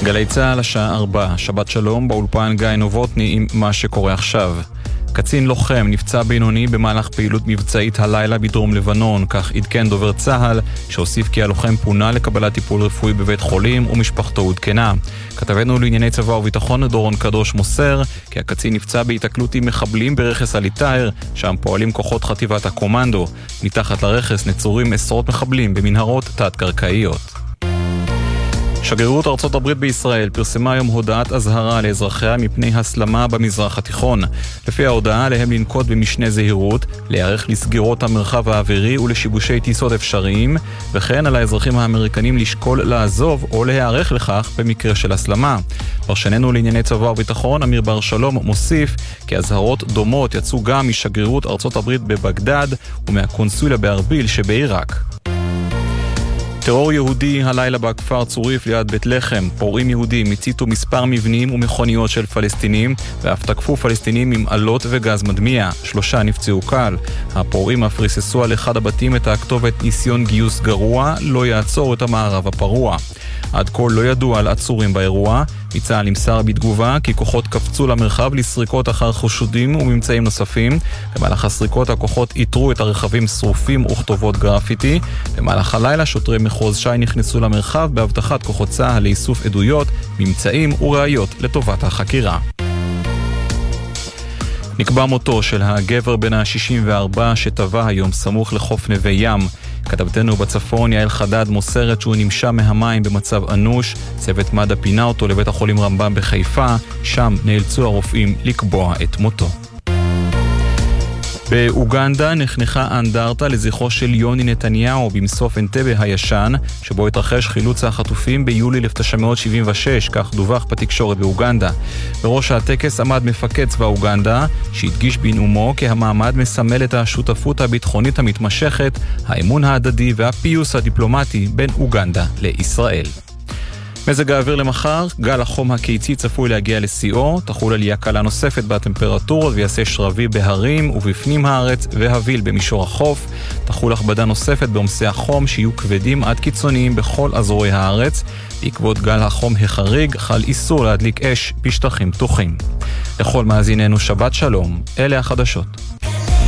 גלי צהל השעה 4, שבת שלום, באולפן גיא נובוטני עם מה שקורה עכשיו. קצין לוחם נפצע בינוני במהלך פעילות מבצעית הלילה בדרום לבנון, כך עדכן דובר צהל, שהוסיף כי הלוחם פונה לקבלת טיפול רפואי בבית חולים ומשפחתו עודכנה. כתבנו לענייני צבא וביטחון דורון קדוש מוסר כי הקצין נפצע בהיתקלות עם מחבלים ברכס אליטאר, שם פועלים כוחות חטיבת הקומנדו. מתחת לרכס נצורים עשרות מחבלים במנהרות תת-קרקעיות. שגרירות ארצות הברית בישראל פרסמה היום הודעת אזהרה לאזרחיה מפני הסלמה במזרח התיכון. לפי ההודעה עליהם לנקוט במשנה זהירות, להיערך לסגירות המרחב האווירי ולשיבושי טיסות אפשריים, וכן על האזרחים האמריקנים לשקול לעזוב או להיערך לכך במקרה של הסלמה. פרשננו לענייני צבא וביטחון אמיר בר שלום מוסיף כי אזהרות דומות יצאו גם משגרירות ארצות הברית בבגדד ומהקונסוליה בארביל שבעיראק. טרור יהודי הלילה בכפר צוריף ליד בית לחם. פורעים יהודים הציתו מספר מבנים ומכוניות של פלסטינים ואף תקפו פלסטינים עם עלות וגז מדמיע. 3 נפצעו קל. הפורעים אף ריססו על אחד הבתים את הכתובת ניסיון גיוס גרוע, לא יעצור את המערב הפרוע. עד כה לא ידוע על עצורים באירוע. מצה"ל נמסר בתגובה כי כוחות קפצו למרחב לסריקות אחר חשודים וממצאים נוספים. במהלך הסריקות הכוחות איתרו את הרכבים שרופים וכתובות גרפיטי. במהלך הלילה שוטרי מחוז שי נכנסו למרחב בהבטחת כוחות צה"ל לאיסוף עדויות, ממצאים וראיות לטובת החקירה. נקבע מותו של הגבר בן ה-64 שטבע היום סמוך לחוף נווה ים. כתבתנו בצפון יעל חדד מוסרת שהוא נמשה מהמים במצב אנוש. צוות מד"א פינה אותו לבית החולים רמב"ם בחיפה, שם נאלצו הרופאים לקבוע את מותו. באוגנדה נחנכה אנדרטה לזכרו של יוני נתניהו במסוף אנטבה הישן, שבו התרחש חילוץ החטופים ביולי 1976, כך דווח בתקשורת באוגנדה. בראש הטקס עמד מפקד צבא אוגנדה, שהדגיש בנאומו כי המעמד מסמל את השותפות הביטחונית המתמשכת, האמון ההדדי והפיוס הדיפלומטי בין אוגנדה לישראל. מזג האוויר למחר, גל החום הקיצי צפוי להגיע לשיאו, תחול עלייה קלה נוספת בטמפרטורות ויעשה שרבי בהרים ובפנים הארץ והביל במישור החוף. תחול הכבדה נוספת בעומסי החום שיהיו כבדים עד קיצוניים בכל אזורי הארץ. בעקבות גל החום החריג חל איסור להדליק אש בשטחים פתוחים. לכל מאזיננו שבת שלום, אלה החדשות.